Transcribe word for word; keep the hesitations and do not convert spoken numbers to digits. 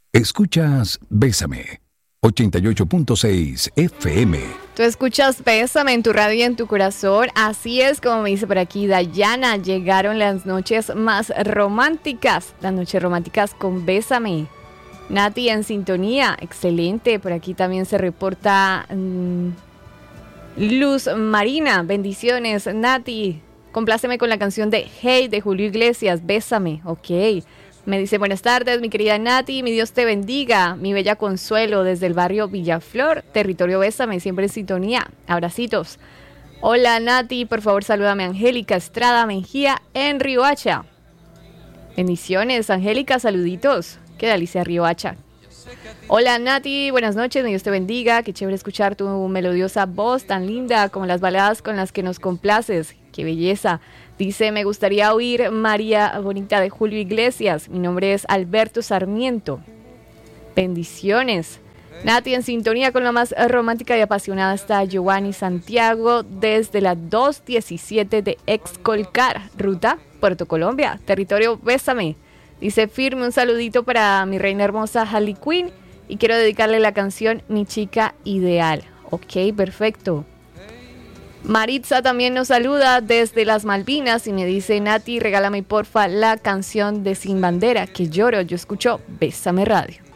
Escuchas Bésame, ochenta y ocho punto seis F M. Tú escuchas Bésame en tu radio y en tu corazón. Así es, como me dice por aquí Dayana, llegaron las noches más románticas, las noches románticas con Bésame. Nati en sintonía, excelente. Por aquí también se reporta mmm, Luz Marina, bendiciones. Nati, compláceme con la canción de Hey de Julio Iglesias, Bésame, ok. Me dice, buenas tardes, mi querida Nati, mi Dios te bendiga, mi bella Consuelo desde el barrio Villaflor, territorio Bésame, siempre en sintonía, abracitos. Hola Nati, por favor salúdame a Angélica Estrada Mejía en Riohacha. Bendiciones, Angélica, saluditos, qué delicia Riohacha. Hola Nati, buenas noches, mi Dios te bendiga, qué chévere escuchar tu melodiosa voz tan linda como las baladas con las que nos complaces, qué belleza. Dice, me gustaría oír María Bonita de Julio Iglesias. Mi nombre es Alberto Sarmiento. Bendiciones. Nati en sintonía con lo más romántica y apasionada está Giovanni Santiago desde la dos diecisiete de Excolcar, ruta Puerto Colombia, territorio Bésame. Dice, firme un saludito para mi reina hermosa Harley Quinn y quiero dedicarle la canción Mi Chica Ideal. Ok, perfecto. Maritza también nos saluda desde las Malvinas y me dice, Nati, regálame porfa la canción de Sin Bandera, que lloro, yo escucho Bésame Radio.